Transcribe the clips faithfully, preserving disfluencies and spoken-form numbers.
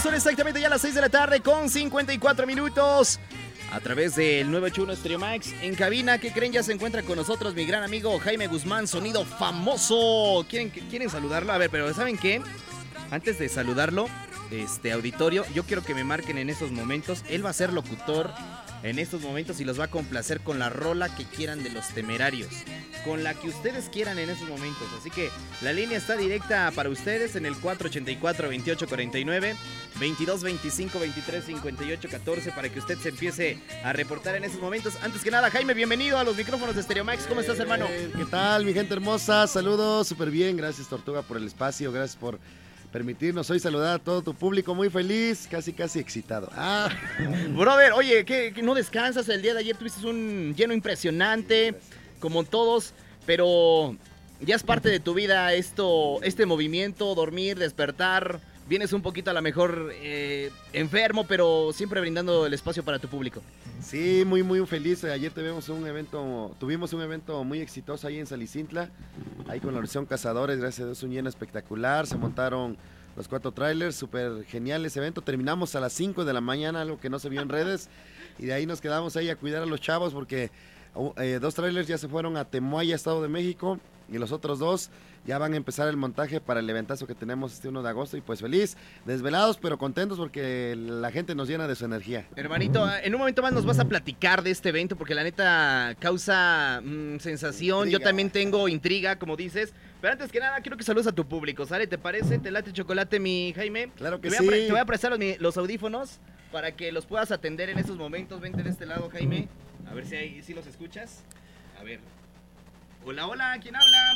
son exactamente ya las seis de la tarde con cincuenta y cuatro minutos. A través del nueve ocho uno Stereo Max. En cabina, ¿qué creen? Ya se encuentra con nosotros mi gran amigo Jaime Guzmán, sonido famoso. ¿Quieren, quieren saludarlo? A ver, pero ¿saben qué? Antes de saludarlo, este auditorio, yo quiero que me marquen en estos momentos. Él va a ser locutor en estos momentos y los va a complacer con la rola que quieran de Los Temerarios, con la que ustedes quieran en esos momentos. Así que la línea está directa para ustedes en el cuatro ocho cuatro, veintiocho cuarenta y nueve, veintidós veinticinco, veintitrés cincuenta y ocho catorce para que usted se empiece a reportar en esos momentos. Antes que nada, Jaime, bienvenido a los micrófonos de Stereo Max. ¿Cómo estás, hermano? Eh, ¿Qué tal, mi gente hermosa? Saludos, súper bien. Gracias, Tortuga, por el espacio. Gracias por permitirnos hoy saludar a todo tu público. Muy feliz, casi, casi excitado. Ah. Brother, oye, ¿qué, qué no descansas? El día de ayer tuviste un lleno impresionante, como todos, pero ya es parte de tu vida esto, este movimiento, dormir, despertar. Vienes un poquito a lo mejor eh, enfermo, pero siempre brindando el espacio para tu público. Sí, muy, muy feliz. Ayer tuvimos un evento, tuvimos un evento muy exitoso ahí en Salicintla, ahí con la Organización Cazadores. Gracias a Dios, un lleno espectacular. Se montaron los cuatro trailers, súper genial ese evento. Terminamos a las cinco de la mañana, algo que no se vio en redes, y de ahí nos quedamos ahí a cuidar a los chavos porque eh, dos trailers ya se fueron a Temoaya, Estado de México, y los otros dos ya van a empezar el montaje para el eventazo que tenemos este uno de agosto. Y pues feliz, desvelados pero contentos porque la gente nos llena de su energía. Hermanito, en un momento más nos vas a platicar de este evento porque la neta causa mmm, sensación. Intriga. Yo también tengo intriga, como dices. Pero antes que nada, quiero que saludes a tu público, ¿sale? ¿Te parece? ¿Te late chocolate, mi Jaime? Claro que te sí. Voy a, te voy a prestar los, los audífonos para que los puedas atender en estos momentos. Vente de este lado, Jaime. A ver si, hay, si los escuchas. A ver. Hola, hola, ¿quién habla?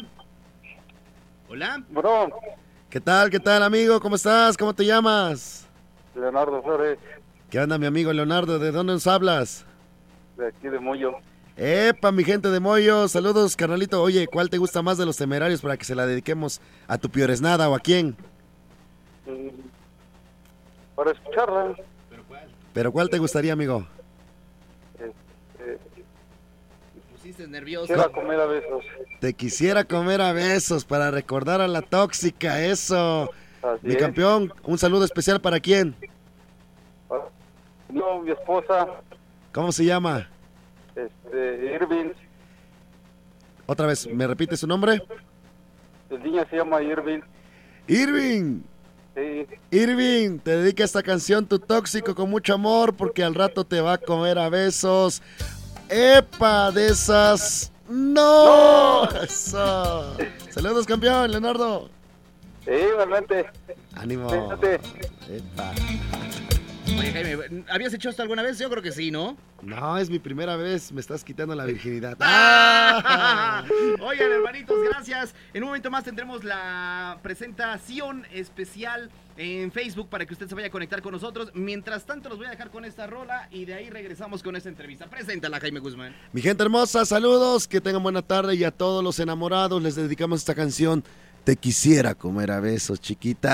Hola. Bro. ¿Qué tal, qué tal, amigo? ¿Cómo estás? ¿Cómo te llamas? Leonardo Flores. ¿Qué onda, mi amigo Leonardo? ¿De dónde nos hablas? De aquí de Moyo. Epa, mi gente de Moyo. Saludos, carnalito. Oye, ¿cuál te gusta más de Los Temerarios para que se la dediquemos a tu Pioresnada o a quién? Mm, para escucharla. ¿Pero cuál? ¿Pero cuál te gustaría, amigo? Este, Me pusiste nervioso. Quisiera comer a besos. Te quisiera comer a besos para recordar a la tóxica, eso. Así Mi es. campeón, un saludo especial para quién. No, mi esposa, ¿Cómo se llama? este, Irving. Otra vez, ¿me repite su nombre? El niño se llama Irving. Irving. Sí. Irving, te dedica esta canción Tu Tóxico con mucho amor porque al rato te va a comer a besos. ¡Epa! De esas... ¡No! ¡No! Eso. Saludos, campeón, Leonardo. Sí, igualmente. Ánimo. Fíjate. Epa. Oye, Jaime, ¿habías hecho esto alguna vez? Yo creo que sí, ¿no? No, es mi primera vez, me estás quitando la virginidad. ¡Ah! Oigan, hermanitos, gracias. En un momento más tendremos la presentación especial en Facebook para que usted se vaya a conectar con nosotros. Mientras tanto, los voy a dejar con esta rola y de ahí regresamos con esta entrevista. Preséntala, Jaime Guzmán. Mi gente hermosa, saludos, que tengan buena tarde y a todos los enamorados les dedicamos esta canción. Te quisiera comer a besos, chiquita.